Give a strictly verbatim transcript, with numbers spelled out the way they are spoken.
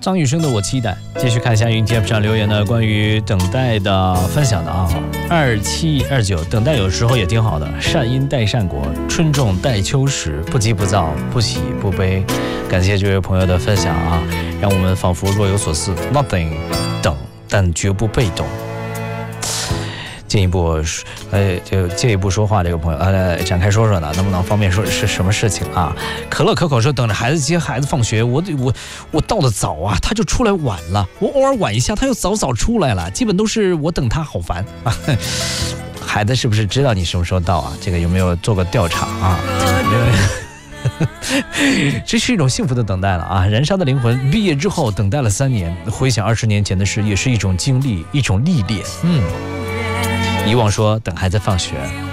张雨生的我期待。继续看一下云 T F 上留言的关于等待的分享的啊，二七二九，等待有时候也挺好的，善因待善果，春种待秋实，不急不躁，不喜不悲。感谢这位朋友的分享啊，让我们仿佛若有所思。Nothing， 等，但绝不被动。进一步，呃，就进一步说话，这个朋友呃展开说说呢，能不能方便说是什么事情啊？可乐可口说等着孩子接孩子放学，我我我到的早啊，他就出来晚了，我偶尔晚一下，他又早早出来了，基本都是我等他，好烦啊！孩子是不是知道你什么时候到啊？这个有没有做过调查啊？这是一种幸福的等待了啊！燃烧的灵魂，毕业之后等待了三年，回想二十年前的事，也是一种经历，一种历练。嗯。以往说等孩子放学，